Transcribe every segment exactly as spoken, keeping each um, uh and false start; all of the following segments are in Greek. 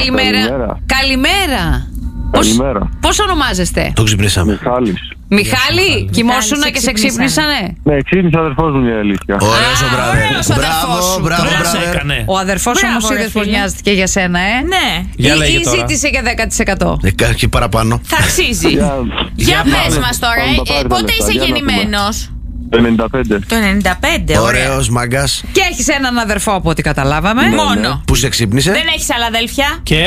Καλημέρα. Καλημέρα. Καλημέρα. Καλημέρα. Πώς, πώς ονομάζεστε? Το ξυπνήσαμε. Μιχάλης. Μιχάλη, κοιμόσουνα και σε ξύπνησανε? Ναι, ξύπνησε αδερφός μου, η αλήθεια. Ωραίος ο μπράβο. ωραίος ο αδερφός σου. Μπράβο, Τώρα μπράβο. σε έκανε. Ο αδερφός Μπράβο, όμως ρε είδες πως φίλε. νοιάζεται και για σένα, ε? Ναι. Για Ή, λέγε ή τώρα. ζήτησε για δέκα τοις εκατό. Ε, Κάτι παραπάνω. Θα αξίζει. Για, Για πάμε. πες μας τώρα, Πάμε, ε, τα πάρε τα πότε λεφτά, είσαι για να γεννημένος? το ενενήντα πέντε. Το ενενήντα πέντε, ωραία. Ωραίος μάγκας. Και έχεις έναν αδερφό από ό,τι καταλάβαμε. Ναι. Μόνο. Που σε ξύπνησε. Δεν έχεις άλλα αδέλφια? Και.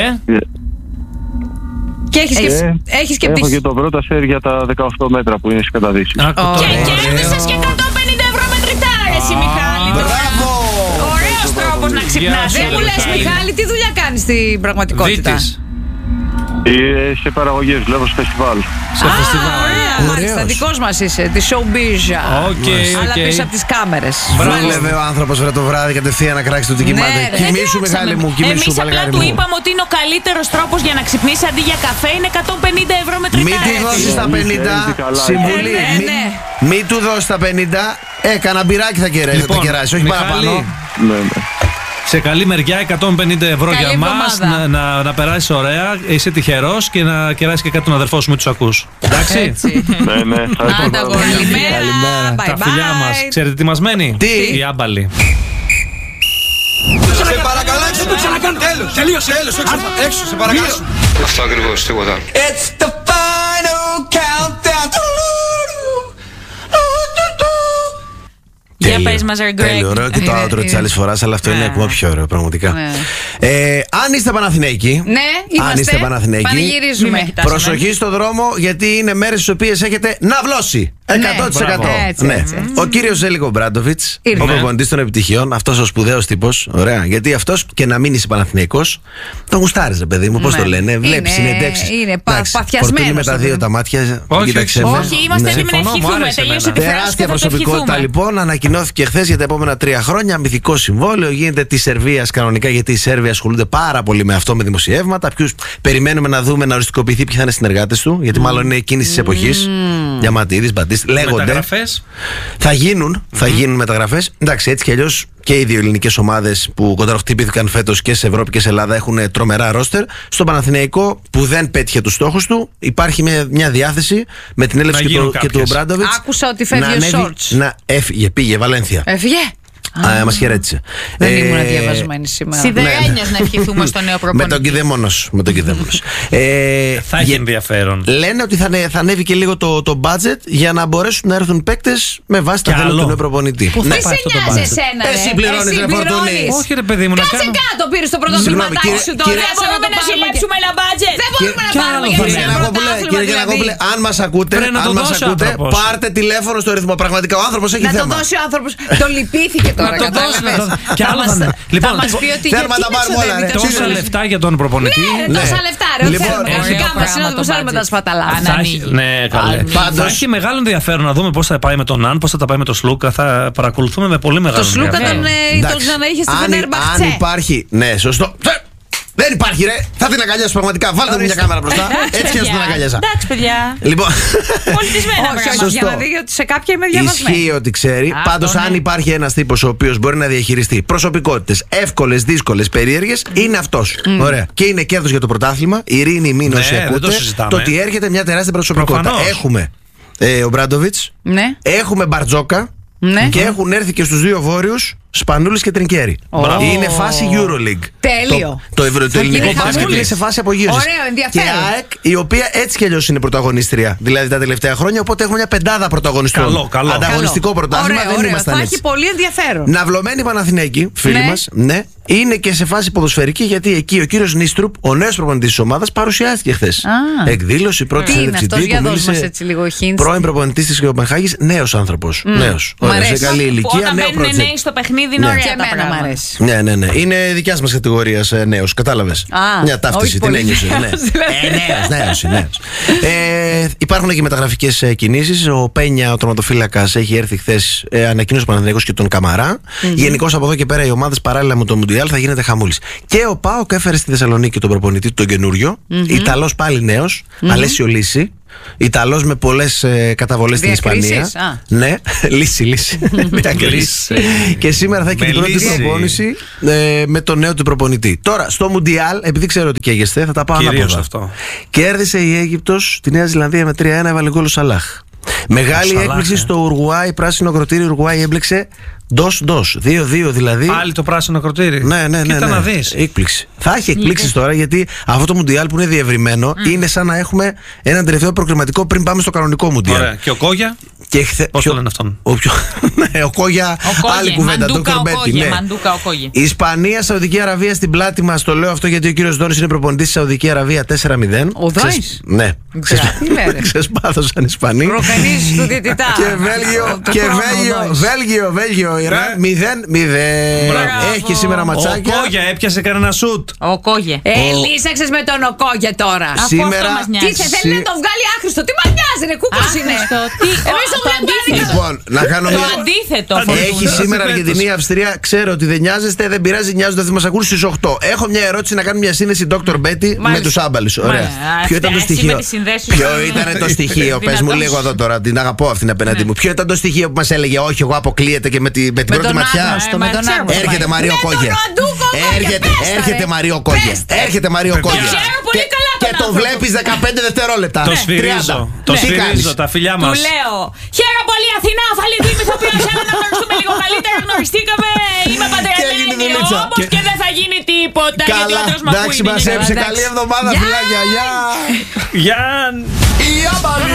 Και έχεις και, Ε, έχεις και έχω πτήσεις. και το πρώτο σερ για τα δεκαοκτώ μέτρα που είναι στις καταδύσεις. Άκου Ωραία. τώρα. Και κέρδισες και εκατόν πενήντα ευρώ μετρητά, ρε εσύ Μιχάλη. Μπράβο. Ωραίος τρόπος να ξυπνάς. Γεια Δεν σου, μου ρε, λες, Μιχάλη. Μιχάλη, τι δουλειά κάνεις στην πραγματικότητα? Δίτης. Ε, σε παραγωγές, βλέπω στο φεστιβάλ. Σε φεστιβάλ. Ωραία, μάλιστα, Ωραίος. δικός μας είσαι, τη showbiz. Οκ, Αλλά οκ. πίσω από τις κάμερες. Μπράβο. Δούλευε ο άνθρωπος βρε το βράδυ κατευθείαν να κράξει το τι Ναι, κοιμάται. ρε. Κοιμήσου, Εντάξει, Μιχάλη μου, Εμείς κοιμήσου, απλά παλικάρι του μου. είπαμε ότι είναι ο καλύτερος τρόπος για να ξυπνήσει αντί για καφέ είναι εκατόν πενήντα ευρώ μετρητά. Μην τη ρε δώσεις φίλε. τα πενήντα. Είσαι καλά, Συμβουλή. ναι, μη- ναι. Μη του δώσεις τα πενήντα. Ε, κανένα μπυράκι θα κεράσει, θα Λοιπόν, κεράσει, όχι Μιχάλη, παραπάνω. Ναι, ναι. σε καλή μεριά, εκατόν πενήντα ευρώ Καλή για μας. εβδομάδα. Να, να, να περάσεις ωραία, είσαι τυχερός και να κεράσεις και κάτι τον αδερφό σου, μην τους ακούς. Εντάξει. Έτσι. Ναι, ναι. Ευχαριστώ Άντα, πάρα πολύ. καλημέρα. Καλημέρα. Bye Τα φιλιά bye. μας. Ξέρετε τι μας μένει? Τι? Η άμπαλη. Σε παρακαλώ, έξω το ξανακάνω. Τέλος, τελείωσε. Τέλος, έξω, έξω, σε παρακαλώ. Αυτό ακριβώς, τίποτα. It's the final countdown. Για πες μας, ρε Γκρέγκ. Τέλειο, ωραίο και το Είναι- outro της είναι- άλλης φοράς, αλλά αυτό είναι Ναι. ακόμα πιο ωραίο, πραγματικά. Ναι. Ε, αν είστε Παναθηναϊκοί, Ναι, είμαστε. αν είστε Παναθηναϊκοί, Πανηγυρίζουμε. Μη με κοιτάς. προσοχή στο δρόμο, γιατί είναι μέρες στις οποίες έχετε ναυλώσει. εκατό τοις εκατό. μπράβο. Έτσι, Ναι. έτσι, έτσι. Ο κύριος Ζέλικο Μπράντοβιτς, Ήρθε. ο προπονητής των επιτυχιών, αυτός ο σπουδαίος τύπος. Ωραία. Γιατί αυτός και να μην είσαι Παναθηναϊκός, τον γουστάρεις, ρε παιδί μου, πώς Ναι. το λένε. Βλέπεις Είναι- συνεντεύξεις. είναι πα- Εντάξει, παθιασμένος φορτώνει με τα το δύο παιδί. τα μάτια. Όχι, κοίταξε όχι. με. Όχι, είμαστε Ναι. έτοιμοι να Συμφωνώ, μου ευχηθούμε. άρεσε Τελείωσε εμένα. τη φράση Τεράστια και θα το προσωπικότητα ευχηθούμε. λοιπόν. Ανακοινώθηκε χθε για τα επόμενα τρία χρόνια. Μυθικό συμβόλαιο. Γίνεται τη Σερβία κανονικά, γιατί οι Σέρβοι ασχολούνται πάρα πολύ με αυτό, με δημοσιεύματα. Ποιου περιμένουμε να δούμε να οριστικοποιηθεί ποιοι θα είναι συνεργάτε του. Γιατί μάλλον είναι εκείνη τη εποχή. Διαματίδη, Μπατίστη. Λέγονται. Μεταγραφές. Θα γίνουν, θα γίνουν μεταγραφές. Εντάξει, έτσι κι αλλιώς και οι δύο ελληνικές ομάδες που κονταροχτυπήθηκαν φέτος και σε Ευρώπη και σε Ελλάδα έχουν τρομερά ρόστερ. Στον Παναθηναϊκό, που δεν πέτυχε τους στόχους του, υπάρχει μια, μια διάθεση με την έλευση Να και, του- γίνουν και του κάποιες. Ομπράντοβιτς. Άκουσα ότι φεύγει να ο ανέβει- Σόρτς. Να έφυγε, πήγε, Βαλένθια. Έφυγε. Α, μας χαιρέτησε. Δεν Ε, ήμουν διαβασμένη σήμερα. Σιδερένιος να ευχηθούμε στο νέο Με προπονητή. τον Κηδέμονος. Με τον Κηδέμονος. ε, Θα έχει για- ενδιαφέρον. Λένε ότι θα, ανέ- θα ανέβει και λίγο το, το budget για να μπορέσουν να έρθουν παίκτες με βάση τα Κι θέλω άλλο. του νέου προπονητή. Πού θα Ναι. Τι πάει σε αυτό το νοιάζει budget? εσένα, ρε. Εσύ πληρώνεις, ρε, Φορτούνη. πληρώνεις. Όχι, ρε παιδί μου, να Κάτσε κάνω. κάτω, πήρε το Συγγνώμη, πρωτοθληματάκι κύριε- σου τώρα. κύριε- άσε Μπορούμε το να πάρουμε και- ζηλέψουμε ένα μπάτζετ. Δεν μπορούμε να Κι πάρουμε άλλο γιατί θα είναι Κύριε είναι. Γιαννακόπουλε, πρωτάθλημα, κύριε δηλαδή. Γιαννακόπουλε, αν μας ακούτε, Πρέπει να αν το μας δώσει ο ακούτε, άνθρωπος. πάρτε τηλέφωνο στο ρυθμό. Πραγματικά ο άνθρωπος έχει Να το θέμα. δώσει ο άνθρωπος. Το λυπήθηκε τώρα, Να το δώσει, να κατάλαβες. το- Κι Θα άλλο μας- θα είναι. Θα Λοιπόν, μας πει ότι θέλουμε γιατί να τα δεν πάρουμε όλα, ξοδεύει ρε. τόσο Τόσα λεφτά. λεφτά για τον προπονητή. Ναι, Ναι. τόσα λεφτά, ρε. Ό,τι Λοιπόν, θέλουμε. έχει Δικά το μας πράγμα είναι να το το βάλουμε τα budget. σπαταλά. Αν Θα ανοίγει. έχει, ναι, καλέ. Πάντως- Θα έχει μεγάλο ενδιαφέρον να δούμε πώς θα πάει με τον Αν, πώς θα τα πάει με τον Σλούκα. Θα παρακολουθούμε με πολύ μεγάλο Το Σλούκα ενδιαφέρον. τον, ε, τον Εντάξει, ξαναείχε στη αν- Φενέρμπαχτσε. Αν υπάρχει. Ναι, σωστό. Δεν υπάρχει, ρε. Θα την αγκαλιάσω πραγματικά. Βάλτε μου μια κάμερα μπροστά. Έτσι και την αγκαλιάζα. Εντάξει, παιδιά. Λοιπόν. Πολιτισμένα Όχι, όχι, πράγματα. για να δει ότι σε κάποια είμαι διαβασμένη. Ισχύει ότι ξέρει. Αυτό Πάντως, αν ναι. υπάρχει ένας τύπος ο οποίος μπορεί να διαχειριστεί προσωπικότητες εύκολες, δύσκολες, περίεργες, είναι αυτός. Ωραία. Και είναι κέρδος για το πρωτάθλημα. Ειρήνη, μην Ναι, όσοι δεν το ακούτε. συζητάμε. Το ότι έρχεται μια τεράστια προσωπικότητα. Προφανώς. Έχουμε ε, ο Μπράντοβιτς, Ναι. έχουμε Μπαρτζόκα. Ναι. Και έχουν έρθει και στους δύο βόρειους Σπανούλης και Τρινκέρι. Μπράβο. Είναι φάση EuroLeague. Τέλειο. Το, το, ευρω, το Θα ελληνικό γίνει μπάσκετ χαμούλης. είναι σε φάση απογείωσης. Ωραίο, ενδιαφέρον. Και ΑΕΚ, η οποία έτσι κι αλλιώς είναι πρωταγωνίστρια. Δηλαδή τα τελευταία χρόνια. Οπότε έχουμε μια πεντάδα πρωταγωνιστών. Καλό, καλό. Ανταγωνιστικό πρωτάθλημα. Ωραίο, Δεν ωραίο. ήμασταν Θα έτσι. έχει πολύ ενδιαφέρον. Ναυλωμένοι Παναθηναϊκοί, φίλοι Ναι. μας, ναι, είναι και σε φάση ποδοσφαιρική, γιατί εκεί ο κύριος Νίστρουπ, ο νέος προπονητής της ομάδας, παρουσιάστηκε χθες. Α. Εκδήλωση, πρώτη Τι είναι συνέντευξη αυτός, τύπου, για δώσ' μίλησε μας έτσι λίγο hints. πρώην προπονητής της Κοπενχάγης, νέος άνθρωπος. Νέος. Μ' Ωραία, σε αρέσει. καλή ηλικία, Όταν νέο μπαίνουν project. νέοι στο παιχνίδι είναι Ναι. ωραία Και τα εμένα μου πράγματα. αρέσει. Ναι, ναι, ναι. Είναι δικιά μα κατηγορία ε, νέο. Κατάλαβε. Α, Μια ταύτιση, όχι την πολύ ένιωσε. Ναι. νέος, δηλαδή. Ε, νέος, νέος, νέος. Ε, υπάρχουν και μεταγραφικές ε, κινήσεις. Ο Πένια, ο τροματοφύλακας, έχει έρθει χθες, ε, ανακοίνωσε ο Παναθηναϊκός και τον Καμαρά. Mm-hmm. Γενικώς από εδώ και πέρα οι ομάδες παράλληλα με το Μουντιάλ θα γίνεται χαμούλης. Και ο Πάοκ έφερε στη Θεσσαλονίκη τον προπονητή του τον καινούριο. Mm-hmm. Ιταλός πάλι νέος, mm-hmm. Αλέσιο Λύση. Ιταλός με πολλές ε, καταβολές στην Διακρίσεις, Ισπανία. α. Ναι, λύση, λύση. Διακρίσεις. Και σήμερα θα έχει και την Με πρώτη λύση. προπόνηση ε, με τον νέο του προπονητή. Τώρα, στο Μουντιάλ, επειδή ξέρω ότι καίγεστε, θα τα πάω Κυρίως ανάποδα. αυτό. Κέρδισε η Αίγυπτος τη Νέα Ζηλανδία με τρία ένα, έβαλε γκολ ο Σαλάχ. Μεγάλη Σαλάχ, έκπληξη ε. στο Ουρουγουάι, πράσινο ακροτήρι. Ουρουγουάι έμπλεξε ντος-ντος. δύο δύο δηλαδή. Πάλι το πράσινο ακροτήρι. Ναι, ναι, ναι. Κοίτα ναι. να δεις. Έκπληξη. Θα έχει εκπλήξεις τώρα, γιατί αυτό το Μουντιάλ που είναι διευρυμένο είναι σαν να έχουμε έναν τελευταίο προκριματικό πριν πάμε στο κανονικό Μουντιάλ. Ωραία. Και ο Κόγια. Και χθε... Πώς ποιο- το λένε αυτόν? Ο, πιο... ναι, ο Κόγια. Ο Κόγε, Άλλη κουβέντα. Μαντούκα Dr. ο Betty, Κόγε, ναι. Μαντούκα ο Κόγε. Ισπανία, Σαουδική Αραβία στην πλάτη μας. Το λέω αυτό γιατί ο κύριος Δόνης είναι προπονητής στη Σαουδική Αραβία τέσσερα μηδέν. Ο Δόνης? Ξεσ- Ναι. Ξα- τι λέτε. Ξεσπάθωσαν οι Ισπανοί. Προφανής του διαιτητά. Και Βέλγιο, Το και χρόνο Βέλγιο, Δόνης. Βέλγιο, Βέλγιο, Ιράν Ναι. μηδέν μηδέν. Μπράβο. Έχει σήμερα Ο ματσάκια. Κόγια έπιασε κανένα σουτ. Ο Κόγε. Ε, λύσαξες με τον Οκόγια τώρα. Αφού σήμερα- αυτό μας Τι νοιάζει. σε θέλει να το βγάλει άχρηστο. Τι μας νοιάζει, ρε, κούκλος είναι. Άχρηστο, τι. Εμείς Ο- το το βλέπουμε. αντίθετο. Λοιπόν, να κάνω Το μια. αντίθετο. Έχει Φορτούνη. σήμερα Φέτος. Αργεντινή, Αυστρία. Ξέρω ότι δεν νοιάζεστε, δεν πειράζει, νοιάζονται, θα μα ακούν στις οκτώ. Έχω μια ερώτηση να κάνω μια σύνδεση Δόκτωρ Μπέτι με Μάλιστα. τους άμπαλους. Ωραία. Μάλιστα. Ποιο ήταν το Εσύ με στοιχείο? τις συνδέσεις Ποιο σου. ήταν το στοιχείο? Πες μου Δυνατός. λίγο εδώ τώρα, την αγαπώ αυτήν απέναντι μου. Ποιο ήταν το στοιχείο που μας έλεγε όχι, εγώ αποκλείεται και με τη- με την Με πρώτη τον ματιά? άγνωστο, Ε, με μα τον ξέρω. άγνωστο. Έρχεται Μαρίο Με τον Κόγε. Ροντούκο Κόγε, Έρχεται, πες τα, έρχεται ρε. Μαρίο Κόγε. Πες τα. Έρχεται Μαρίο Κόγε. ξέρω πολύ Και- καλά τον Και το άνθρωπο. βλέπεις δεκαπέντε δευτερόλεπτα. Το σφυρίζω. τριάντα. Το Τι κάνεις? σφυρίζω. Τα φιλιά Του μας. λέω. Χαίρομαι πολύ, Αθηνά. Αφαλή ηθοποιός. Έλα να γνωριστούμε λίγο καλύτερα. Γνωριστήκαμε. Είμαι Και έγινε παντρεμένη. δουλίτσα. Όμως Και- και δεν θα γίνει τίποτα. Γιατί ο Καλά, άντρας μου ακούει, εντάξει, είναι μας καλά, έψε. εντάξει. Καλή εβδομάδα, Γεια. φιλάκια. Γεια. Γιάν. Η άμπαλη.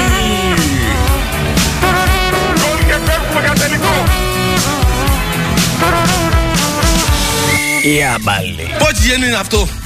Και φεύγουμε για τελικό. Η άμπαλη. Πότσι γέννη είναι αυτό.